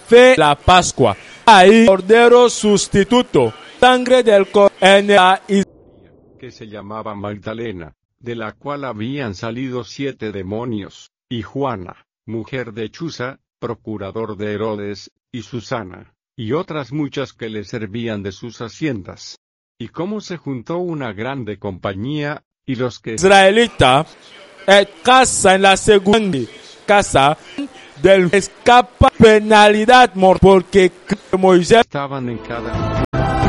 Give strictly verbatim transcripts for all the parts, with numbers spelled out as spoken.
fe la Pascua. Ahí, cordero sustituto, sangre del cordero que se llamaba Magdalena, de la cual habían salido siete demonios, y Juana, mujer de Chuza, procurador de Herodes, y Susana, y otras muchas que le servían de sus haciendas. Y cómo se juntó una grande compañía, y los que israelita et casa en la segunda casa del escapa penalidad mortal porque Moisés estaban en cada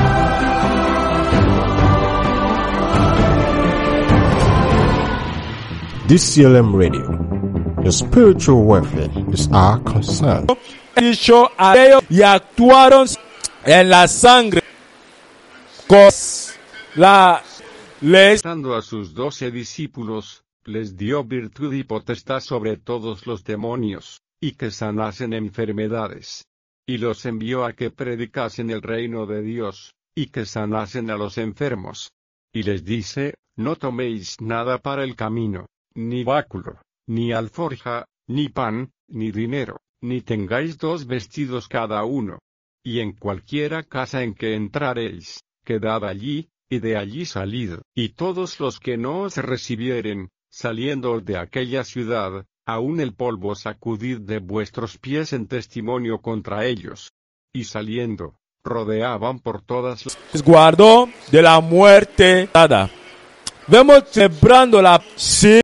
D C L M Radio, your spiritual welfare is our concern. dicho a ellos y actuaron en la sangre con la les dando a sus doce discípulos, les dio virtud y potestad sobre todos los demonios, y que sanasen enfermedades. Y los envió a que predicasen el reino de Dios, y que sanasen a los enfermos. Y les dice, no toméis nada para el camino, ni báculo, ni alforja, ni pan, ni dinero, ni tengáis dos vestidos cada uno. Y en cualquiera casa en que entrareis, quedad allí, y de allí salid. Y todos los que no os recibieren, saliendo de aquella ciudad, aun el polvo sacudid de vuestros pies en testimonio contra ellos. Y saliendo, rodeaban por todas las guardó de la muerte dada. Vemos celebrando la sí